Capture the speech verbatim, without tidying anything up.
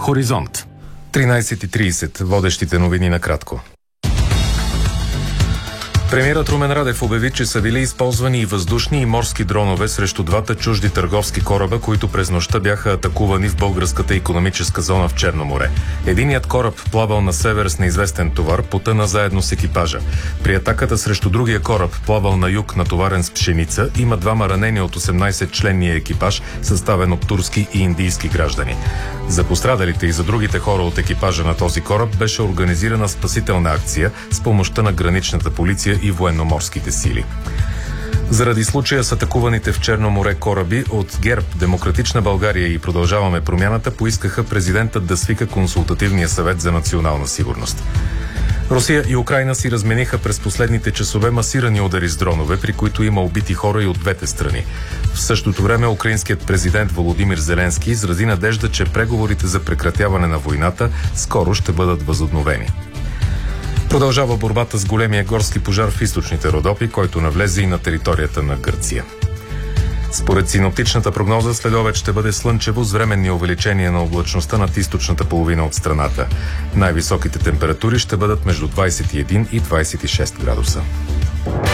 Хоризонт. тринайсет и трийсет. Водещите новини накратко. Премиерът Румен Радев обяви, че са били използвани и въздушни и морски дронове срещу двата чужди търговски кораба, които през нощта бяха атакувани в българската икономическа зона в Черно море. Единият кораб, плавал на север с неизвестен товар, потъна заедно с екипажа. При атаката срещу другия кораб, плавал на юг, натоварен с пшеница, има двама ранени от осемнайсетчленния екипаж, съставен от турски и индийски граждани. За пострадалите и за другите хора от екипажа на този кораб беше организирана спасителна акция с помощта на граничната полиция и военноморските сили. Заради случая с атакуваните в Черно море кораби, от ГЕРБ, Демократична България и Продължаваме промяната поискаха президентът да свика Консултативния съвет за национална сигурност. Русия и Украйна си размениха през последните часове масирани удари с дронове, при които има убити хора и от двете страни. В същото време украинският президент Володимир Зеленски изрази надежда, че преговорите за прекратяване на войната скоро ще бъдат възобновени. Продължава борбата с големия горски пожар в източните Родопи, който навлезе и на територията на Гърция. Според синоптичната прогноза, следобед ще бъде слънчево с временни увеличения на облачността над източната половина от страната. Най-високите температури ще бъдат между двайсет и един и двайсет и шест градуса.